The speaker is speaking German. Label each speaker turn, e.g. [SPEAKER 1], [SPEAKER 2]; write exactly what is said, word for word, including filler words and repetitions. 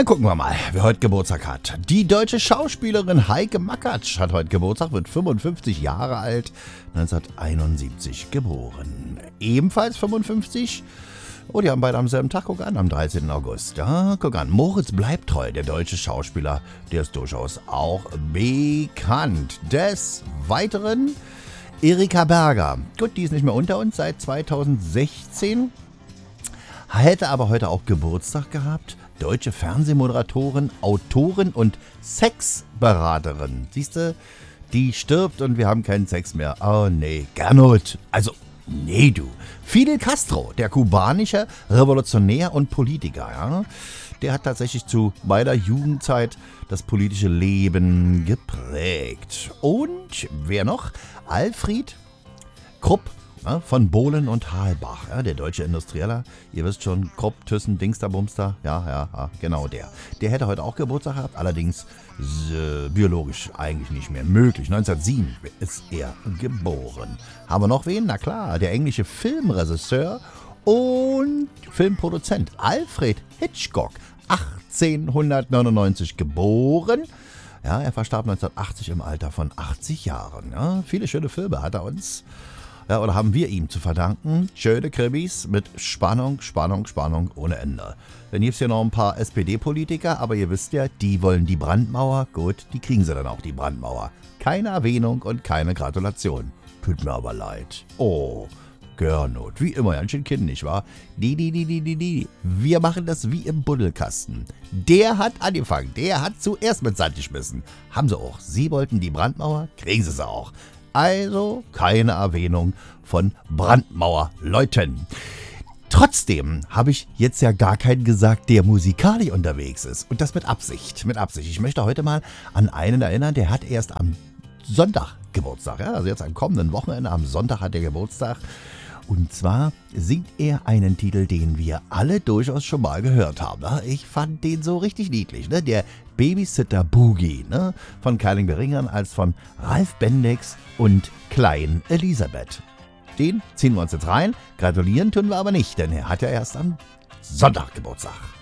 [SPEAKER 1] Dann gucken wir mal, wer heute Geburtstag hat. Die deutsche Schauspielerin Heike Makatsch hat heute Geburtstag, wird fünfundfünfzig Jahre alt, neunzehnhunderteinundsiebzig geboren. Ebenfalls fünfundfünfzig. Oh, die haben beide am selben Tag, guck an, am dreizehnten August. Ja, guck an, Moritz Bleibtreu, der deutsche Schauspieler, der ist durchaus auch bekannt. Des Weiteren Erika Berger. Gut, die ist nicht mehr unter uns seit zweitausendsechzehn. Hätte aber heute auch Geburtstag gehabt. Deutsche Fernsehmoderatorin, Autorin und Sexberaterin. Siehst du, die stirbt und wir haben keinen Sex mehr. Oh nee, Gernot. Also, nee du. Fidel Castro, der kubanische Revolutionär und Politiker, ja, der hat tatsächlich zu meiner Jugendzeit das politische Leben geprägt. Und wer noch? Alfred Krupp. Ja, von Bohlen und Halbach, ja, der deutsche Industrieller. Ihr wisst schon, Krupp, Thyssen, Dingster, Bumster. Ja, ja, ja, genau der. Der hätte heute auch Geburtstag gehabt, allerdings äh, biologisch eigentlich nicht mehr möglich. neunzehnhundertsieben ist er geboren. Haben wir noch wen? Na klar, der englische Filmregisseur und Filmproduzent Alfred Hitchcock. achtzehnhundertneunundneunzig geboren. Ja, er verstarb neunzehnhundertachtzig im Alter von achtzig Jahren. Ja, viele schöne Filme hat er uns Ja, oder haben wir ihm zu verdanken. Schöne Krimis mit Spannung, Spannung, Spannung ohne Ende. Dann gibt es hier noch ein paar S P D-Politiker, aber ihr wisst ja, die wollen die Brandmauer. Gut, die kriegen sie dann auch, die Brandmauer. Keine Erwähnung und keine Gratulation. Tut mir aber leid. Oh, Gernot, wie immer, ganz schön Kind, nicht wahr? Die, die, die, die, die, die. Wir machen das wie im Buddelkasten. Der hat angefangen, der hat zuerst mit Sand geschmissen. Haben sie auch. Sie wollten die Brandmauer, kriegen sie sie auch. Also keine Erwähnung von Brandmauerleuten. Trotzdem habe ich jetzt ja gar keinen gesagt, der musikalisch unterwegs ist. Und das mit Absicht. Mit Absicht. Ich möchte heute mal an einen erinnern, der hat erst am Sonntag Geburtstag. Ja? Also jetzt am kommenden Wochenende, am Sonntag hat er Geburtstag. Und zwar singt er einen Titel, den wir alle durchaus schon mal gehört haben. Ich fand den so richtig niedlich. Ne? Der Babysitter Boogie, ne? Von Kerling Beringern als von Ralf Bendix und Klein Elisabeth. Den ziehen wir uns jetzt rein. Gratulieren tun wir aber nicht, denn er hat ja erst am Sonntag Geburtstag.